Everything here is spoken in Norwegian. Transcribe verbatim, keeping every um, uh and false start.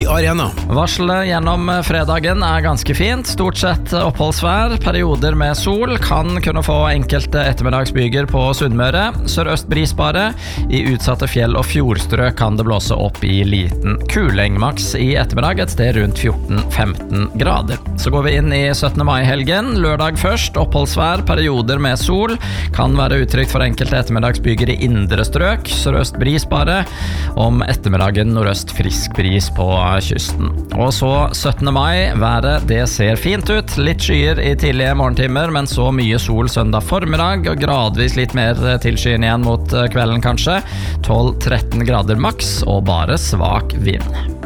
Arena. Varselet gjennom fredagen er ganske fint. Stort sett oppholdsvær, perioder med sol. Kan kunne få enkelte ettermiddagsbyger på Sunnmøre. Sørøst brisbare. I utsatte fjell- og fjordstrøk kan det blåse opp i liten kuling. Maks i ettermiddag et sted rundt fjorten til femten grader. Så går vi inn i syttende mai-helgen. Lørdag først, oppholdsvær, perioder med sol. Kan være utrygt for enkelte ettermiddagsbyger i indre strøk. Sørøst brisbare. Om ettermiddagen nordøst frisk bris på kysten. Og så syttende mai, været det ser fint ut. Litt skyer i tidlige morgentimer, men så mye sol søndag formiddag, og gradvis litt mer tilskyen igjen mot kvelden kanskje. tolv til tretten grader maks, og bare svak vind.